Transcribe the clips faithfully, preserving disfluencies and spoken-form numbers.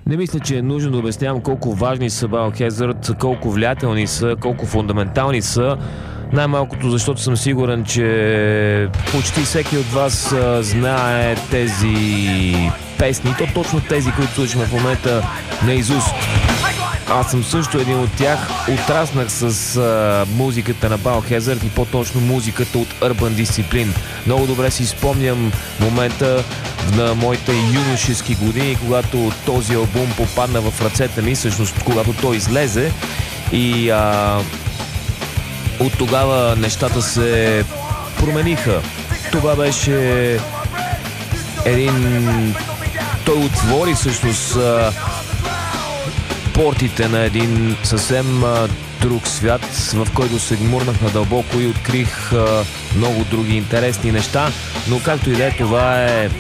Не мисля, че е нужно да обяснявам колко важни са Biohazard, колко влиятелни са, колко фундаментални са. Най-малкото, защото съм сигурен, че почти всеки от вас а, знае тези песни, то точно тези, които слушаме в момента наизуст. Аз съм също един от тях. Отраснах с а, музиката на Biohazard и по-точно музиката от Urban Discipline. Много добре си спомням момента на моите юношески години, когато този албум попадна в ръцете ми, всъщност когато той излезе, и а, от тогава нещата се промениха. Това беше един... Той отвори всъщност а, портите на един съвсем а, друг свят, в който се гмурнах надълбоко и открих а, много други интересни неща, но както и да е, това е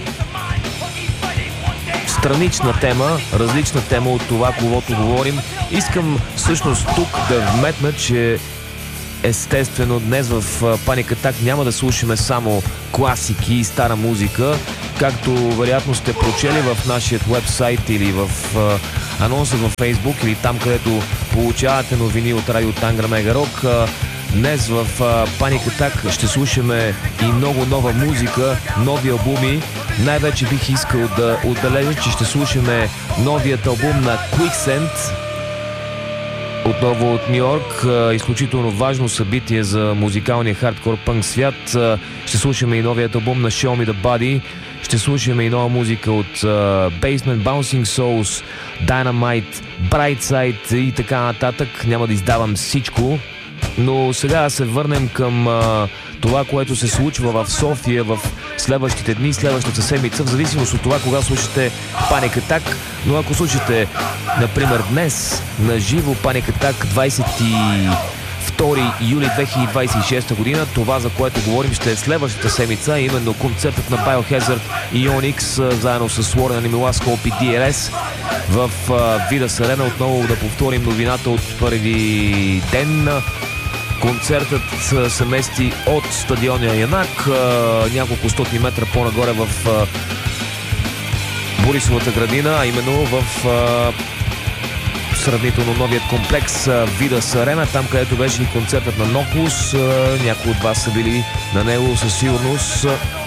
странична тема, различна тема от това, когато говорим. Искам всъщност тук да вметна, че естествено днес в Panic Attack няма да слушаме само класики и стара музика, както вероятно сте прочели в нашия вебсайт или в анонса във Facebook или там, където получавате новини от Радио Тангра Мега Рок. Днес в Panic Attack ще слушаме и много нова музика, нови албуми. Най-вече бих искал да отбележа, че ще слушаме новият албум на Quicksand, отново от Ню Йорк. Изключително важно събитие за музикалния хардкор пънк свят. Ще слушаме и новият албум на Show Me The Body. Ще слушаме и нова музика от uh, Basement, Bouncing Souls, Dynamite, Brightside и така нататък. Няма да издавам всичко, но сега да се върнем към uh, това, което се случва в София в следващите дни, следващата седмица, в зависимост от това кога слушате Panic Attack. Но ако слушате, например, днес на живо Panic Attack двадесет и втори юли две хиляди двадесет и шеста година, това, за което говорим, ще е следващата седмица, именно концертът на Biohazard и Onyx заедно с Warren and Milasco и Ди Ел Ес в Vidas Arena. Отново да повторим новината от преди ден. Концертът се мести от стадиона Янак, няколко стотни метра по-нагоре в Борисовата градина, а именно в сравнително новият комплекс Vidas Arena, там където беше и концертът на Нохлус. Някои от вас са били на него със сигурност.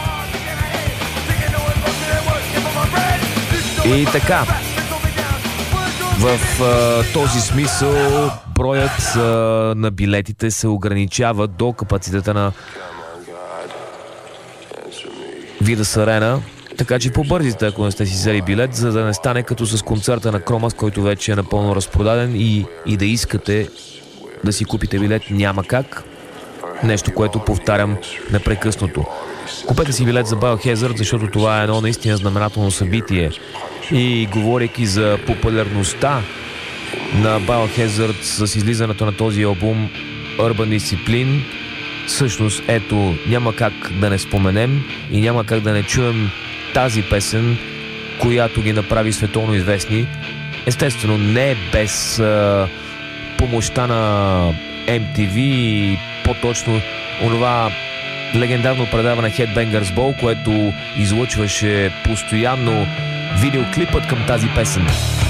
И така, в този смисъл броят на билетите се ограничава до капацитета на Vidas Arena. Така че побързите, ако не сте си взели билет, за да не стане като с концерта на Кромас, който вече е напълно разпродаден, и, и да искате да си купите билет няма как. Нещо, което повтарям непрекъснато. Купете си билет за Biohazard, защото това е едно наистина знаменателно събитие. И говорейки за популярността на Biohazard с излизането на този албум Urban Discipline, всъщност ето, няма как да не споменем и няма как да не чуем тази песен, която ги направи световно известни. Естествено, не без а, помощта на Ем Ти Ви и по-точно онова легендарно предаване Headbangers Ball, което излъчваше постоянно видеоклипът към тази песен.